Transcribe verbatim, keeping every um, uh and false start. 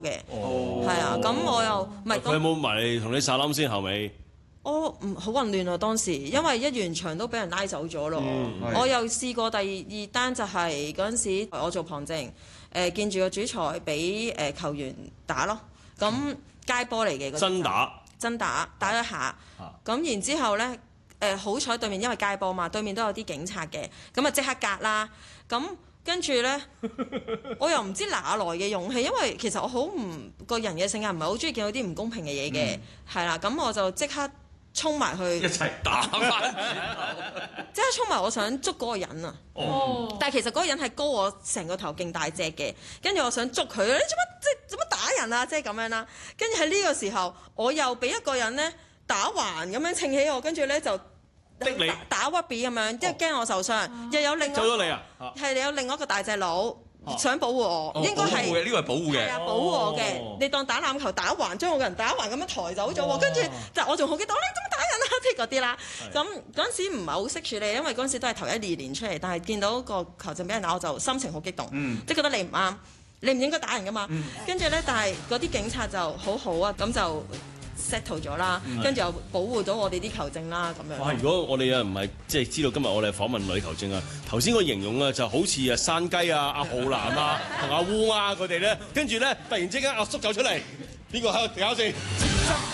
嘅，係啊，咁我又唔係佢有冇埋同你撒冧先後尾？ 我唔好混亂啊當時，因為一完場都俾人拉走咗咯。 嗯、 我又試過第二單就係嗰陣時我做旁證，誒、呃、見住個主裁俾誒球員打咯，咁街波嚟嘅， 真打真打打咗下，咁、啊、然之後呢，誒、呃、好彩對面因為街波嘛，對面都有啲警察嘅，咁啊即刻隔啦，咁。跟住呢，我又唔知哪來嘅勇氣，因為其實我好唔個人嘅性格唔係好中意見到啲唔公平嘅嘢嘅，係啦、嗯，咁我就即刻衝埋去一齊打翻， 即刻衝埋，我想捉嗰個人啊！哦，但係其實嗰個人係高我成個頭勁大隻嘅，跟住我想捉佢，你做乜即係做乜打人啊？即係咁樣啦。跟住喺呢個時候，我又俾一個人呢打橫咁樣稱起我，跟住呢就。 你打屈比咁樣，即係驚我受傷，哦、又有另外， 走咗你啊？ 係你有另外一個大隻佬想保護我， 哦、 應該係呢個係保護嘅， 係啊，保護我嘅。哦、你當打籃球打橫，將我個人打橫咁樣抬走咗喎，跟住就我仲好激動，你做乜打人啊？即係嗰啲啦。咁嗰陣時唔係好識處理，因為嗰陣時都係頭一二年出嚟，但係見到個球證俾人打，我就心情好激動， 嗯、 即係覺得你唔啱，你唔應該打人噶嘛。跟住咧，但係嗰啲警察就好好啊，咁就。settle 咗啦，跟住又保護到我哋啲球證啦，咁樣。 哇！如果我哋啊唔係即係知道今日我哋訪問女球證啊，頭先個形容啊就好似啊山雞啊、阿浩南啊、同阿烏鴉佢哋咧，跟住咧突然之間阿叔走出嚟，邊個喺度搞先？